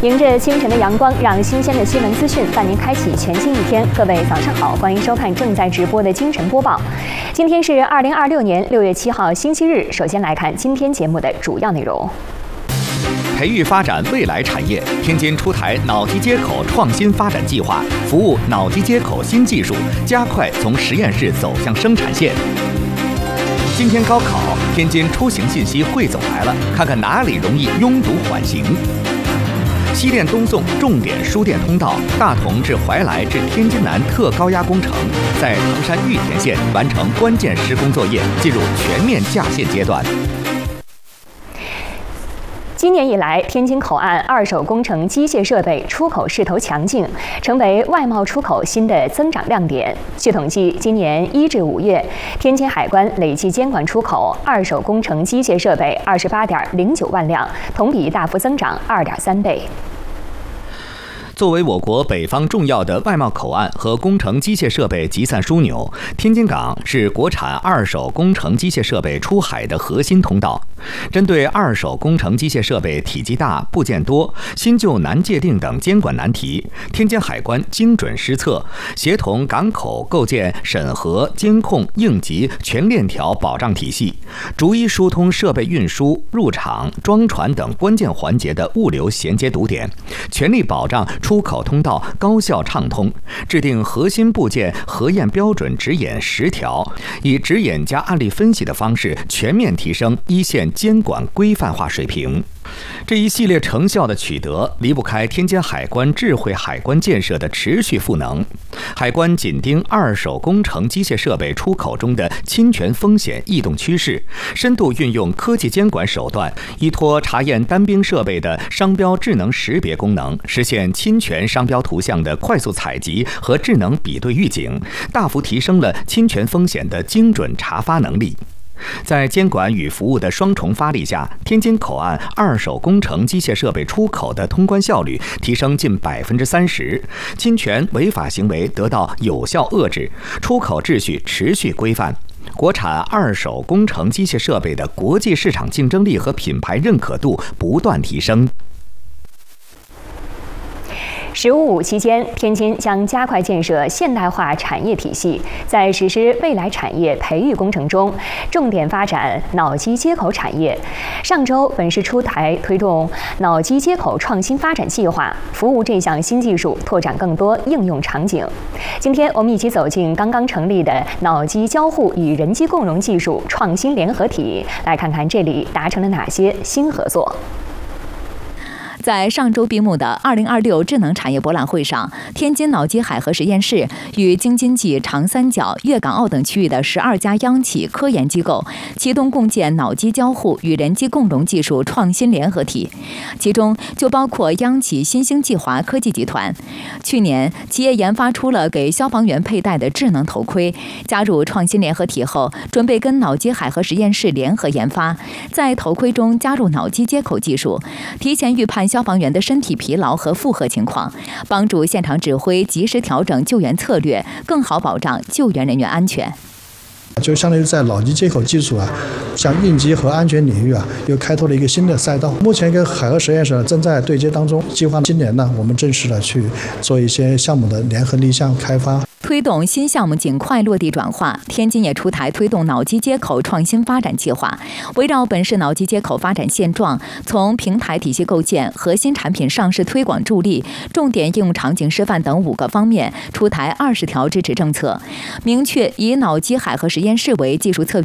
迎着清晨的阳光，让新鲜的新闻资讯伴您开启全新一天。各位早上好，欢迎收看正在直播的京晨播报。今天是2026年6月7号星期日。首先来看今天节目的主要内容。 培育发展未来产业，天津出台脑机接口创新发展计划，服务脑机接口新技术，加快从实验室走向生产线。今天高考，天津出行信息汇总来了，看看哪里容易拥堵缓行。西电东送重点输电通道大同至怀来至天津南特高压工程在唐山玉田县完成关键施工作业，进入全面架线阶段。 今年以来，天津口岸二手工程机械设备出口势头强劲，成为外贸出口新的增长亮点。据统计，今年1至5月，天津海关累计监管出口二手工程机械设备28.09万辆，同比大幅增长2.3倍。 作为我国北方重要的外贸口岸和工程机械设备集散枢纽，天津港是国产二手工程机械设备出海的核心通道。针对二手工程机械设备体积大、部件多、新旧难界定等监管难题，天津海关精准施策，协同港口构建审核、监控、应急全链条保障体系，逐一疏通设备运输、入场、装船等关键环节的物流衔接堵点，全力保障出口通道高效畅通，制定核心部件核验标准指引10条，以指引加案例分析的方式，全面提升一线监管规范化水平。这一系列成效的取得，离不开天津海关智慧海关建设的持续赋能。海关紧盯二手工程机械设备出口中的侵权风险异动趋势，深度运用科技监管手段，依托查验单兵设备的商标智能识别功能，实现侵权商标图像的快速采集和智能比对预警，大幅提升了侵权风险的精准查发能力。在监管与服务的双重发力下，天津口岸二手工程机械设备出口的通关效率提升近30%，侵权违法行为得到有效遏制，出口秩序持续规范。国产二手工程机械设备的国际市场竞争力和品牌认可度不断提升。 “15+5”期间，天津将加快建设现代化产业体系，在实施未来产业培育工程中，重点发展脑机接口产业。上周，本市出台推动脑机接口创新发展计划，服务这项新技术拓展更多应用场景。今天，我们一起走进刚刚成立的脑机交互与人机共融技术创新联合体，来看看这里达成了哪些新合作。 在上周闭幕的2026智能产业博览会上，天津脑机海河实验室与京津冀长三角、粤港澳等区域的12家央企科研机构启动共建脑机交互与人机共融技术创新联合体，其中就包括央企新兴计华科技集团。去年，企业研发出了给消防员佩戴的智能头盔，加入创新联合体后，准备跟脑机海河实验室联合研发，在头盔中加入脑机接口技术，提前预判消防员的身体疲劳和负荷情况，帮助现场指挥及时调整救援策略，更好保障救援人员安全。 就相当于在脑机接口技术像应急和安全领域又开拓了一个新的赛道。目前跟海河实验室正在对接当中，计划今年我们正式的去做一些项目的联合立项开发。 推动新项目尽快落地转化，天津也出台推动脑机接口创新发展计划，围绕本市脑机接口发展现状，从平台体系构建、核心产品上市推广助力、重点应用场景示范等5个方面，出台20条支持政策，明确以脑机海河实验室为技术策